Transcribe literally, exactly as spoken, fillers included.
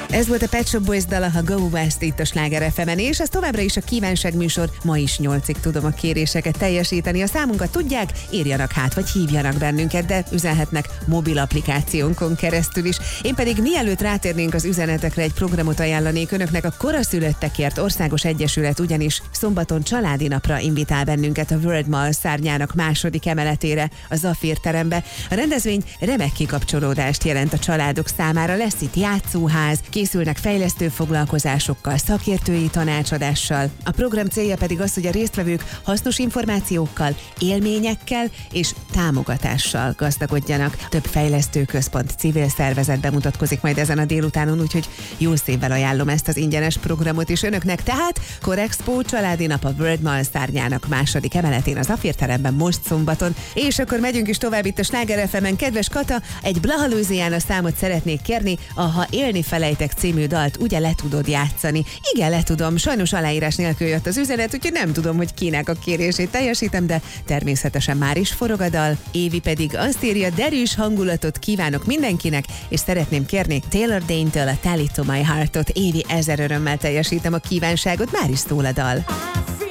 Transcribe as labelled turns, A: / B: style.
A: Ez volt a Pet Shop Boys dala, a Go West itt a Sláger ef emen, és ez továbbra is a kívánság műsor. Ma is nyolcig tudom a kéréseket teljesíteni. A számunkat tudják, írjanak hát, vagy hívjanak bennünket, de üzenhetnek mobil applikációnkon keresztül is. Én pedig mielőtt rátérnénk az üzenetekre, egy programot ajánlanék önöknek. A Koraszülöttekért Országos Egyesület ugyanis szombaton családi napra invitál bennünket a World Mall szárnyának második emeletére, a Zafír terembe. A rendezvény remek kikapcsolódást jelent a családok számára. Lesz itt játszóház, készülnek fejlesztő foglalkozásokkal, szakértői tanácsadással. A program célja pedig az, hogy a résztvevők hasznos információkkal, élményekkel és támogatással gazdagodjanak. Több fejlesztőközpont, civil szervezet bemutatkozik majd ezen a délutánon, úgyhogy jó szívvel ajánlom ezt az ingyenes programot is önöknek. Tehát Korexpo családi nap a World Mall szárnyának második emeletén, az Zafír teremben most szombaton. És akkor megyünk is tovább itt a Sláger ef emen. Kedves Kata, egy Blaha Louisiana számot szeretnék kérni, a Ha élni felejtek című dalt ugye le tudod játszani? Igen, le tudom. Sajnos aláírás nélkül jött az üzenet, úgyhogy nem tudom, hogy kinek a kérését teljesítem, de természetesen már is forog a dal. Évi pedig azt írja, derűs hangulatot kívánok mindenkinek, és szeretném kérni Taylor Dayne-től a Tally to My Heart-ot. Évi, ezer örömmel teljesítem a kívánságot, már is szól a dal.